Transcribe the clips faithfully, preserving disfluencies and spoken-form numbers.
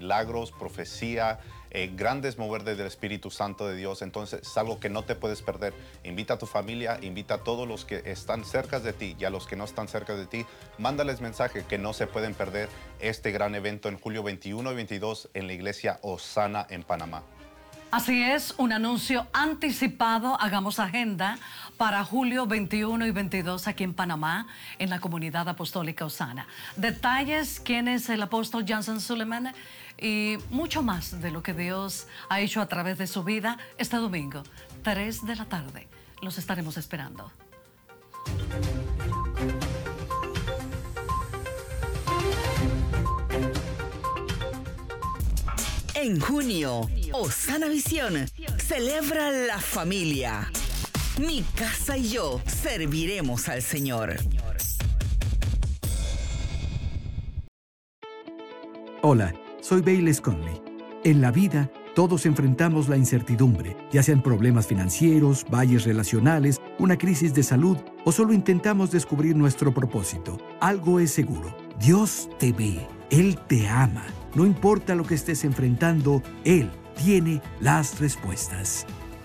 milagros, profecía, eh, grandes mover del Espíritu Santo de Dios. Entonces es algo que no te puedes perder. Invita a tu familia, invita a todos los que están cerca de ti y a los que no están cerca de ti. Mándales mensaje que no se pueden perder este gran evento en julio veintiuno y veintidós en la iglesia Osana en Panamá. Así es, un anuncio anticipado. Hagamos agenda para julio veintiuno y veintidós aquí en Panamá, en la comunidad apostólica Osana. Detalles, quién es el apóstol Johnson Suleiman y mucho más de lo que Dios ha hecho a través de su vida este domingo, tres de la tarde. Los estaremos esperando. En junio, Osana Visión celebra la familia. Mi casa y yo serviremos al Señor. Hola, soy Bayless Conley. En la vida, todos enfrentamos la incertidumbre, ya sean problemas financieros, valles relacionales, una crisis de salud o solo intentamos descubrir nuestro propósito. Algo es seguro, Dios te ve, Él te ama. No importa lo que estés enfrentando, Él tiene las respuestas.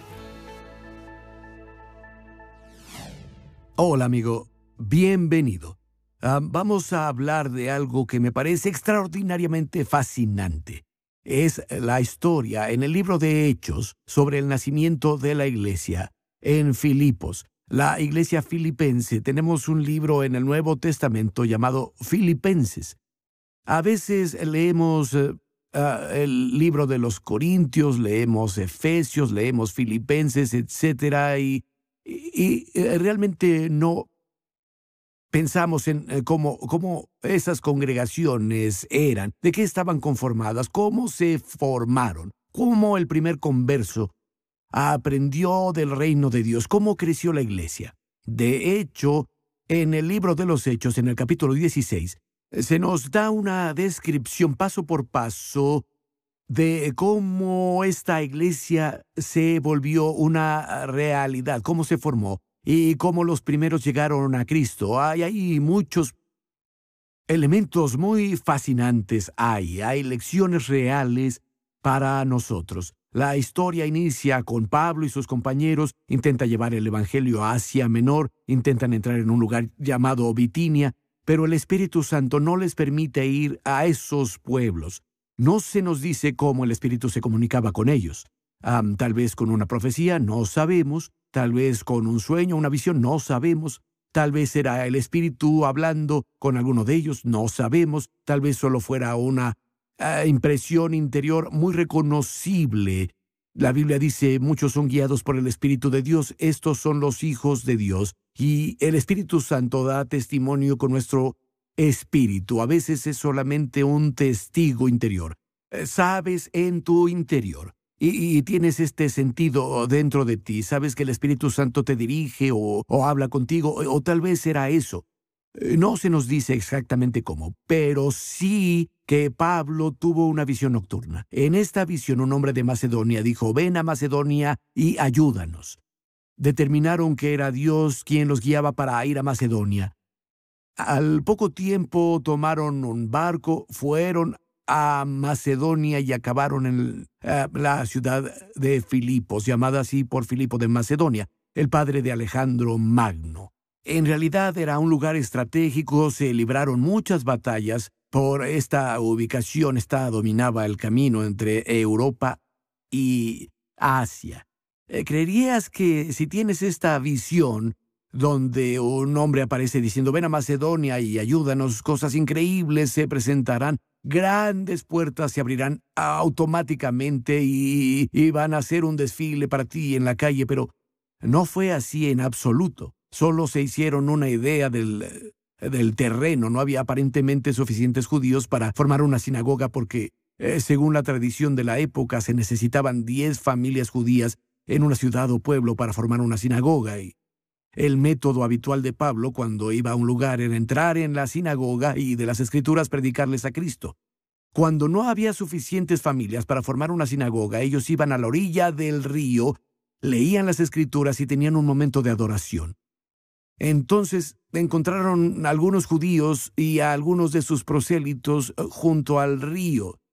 Hola, amigo. Bienvenido. Uh, vamos a hablar de algo que me parece extraordinariamente fascinante. Es la historia en el libro de Hechos sobre el nacimiento de la iglesia en Filipos. La iglesia filipense. Tenemos un libro en el Nuevo Testamento llamado Filipenses. A veces leemos uh, uh, el libro de los Corintios, leemos Efesios, leemos Filipenses, etcétera, y, y, y realmente no pensamos en uh, cómo, cómo esas congregaciones eran, de qué estaban conformadas, cómo se formaron, cómo el primer converso aprendió del reino de Dios, cómo creció la iglesia. De hecho, en el libro de los Hechos, en el capítulo dieciséis, se nos da una descripción paso por paso de cómo esta iglesia se volvió una realidad, cómo se formó y cómo los primeros llegaron a Cristo. Hay, hay muchos elementos muy fascinantes, hay, hay lecciones reales para nosotros. La historia inicia con Pablo y sus compañeros, intenta llevar el evangelio a Asia Menor, intentan entrar en un lugar llamado Bitinia, pero el Espíritu Santo no les permite ir a esos pueblos. No se nos dice cómo el Espíritu se comunicaba con ellos. Um, tal vez con una profecía, no sabemos. Tal vez con un sueño, una visión, no sabemos. Tal vez era el Espíritu hablando con alguno de ellos, no sabemos. Tal vez solo fuera una uh, impresión interior muy reconocible. La Biblia dice, muchos son guiados por el Espíritu de Dios. Estos son los hijos de Dios. Y el Espíritu Santo da testimonio con nuestro espíritu. A veces es solamente un testigo interior. Sabes en tu interior. Y, y tienes este sentido dentro de ti. Sabes que el Espíritu Santo te dirige o, o habla contigo. O, o tal vez era eso. No se nos dice exactamente cómo, pero sí que Pablo tuvo una visión nocturna. En esta visión un hombre de Macedonia dijo, ven a Macedonia y ayúdanos. Determinaron que era Dios quien los guiaba para ir a Macedonia. Al poco tiempo tomaron un barco, fueron a Macedonia y acabaron en uh, la ciudad de Filipos, llamada así por Filipo de Macedonia, el padre de Alejandro Magno. En realidad era un lugar estratégico, se libraron muchas batallas por esta ubicación. Esta dominaba el camino entre Europa y Asia. Eh, ¿Creerías que si tienes esta visión donde un hombre aparece diciendo ven a Macedonia y ayúdanos, cosas increíbles se presentarán, grandes puertas se abrirán automáticamente y, y van a hacer un desfile para ti en la calle? Pero no fue así en absoluto. Solo se hicieron una idea del, del terreno. No había aparentemente suficientes judíos para formar una sinagoga porque, eh, según la tradición de la época, se necesitaban diez familias judías en una ciudad o pueblo para formar una sinagoga. Y el método habitual de Pablo cuando iba a un lugar era entrar en la sinagoga y de las Escrituras predicarles a Cristo. Cuando no había suficientes familias para formar una sinagoga, ellos iban a la orilla del río, leían las Escrituras y tenían un momento de adoración. Entonces encontraron a algunos judíos y a algunos de sus prosélitos junto al río.